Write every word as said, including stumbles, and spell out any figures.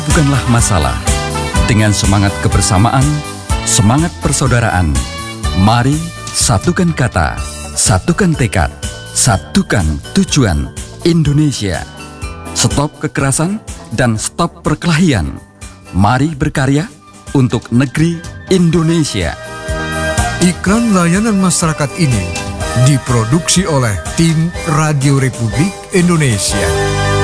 bukanlah masalah. Dengan semangat kebersamaan, semangat persaudaraan, mari satukan kata, satukan tekad, satukan tujuan Indonesia. Stop kekerasan dan stop perkelahian. Mari berkarya untuk negeri Indonesia. Iklan layanan masyarakat ini diproduksi oleh tim Radio Republik Indonesia.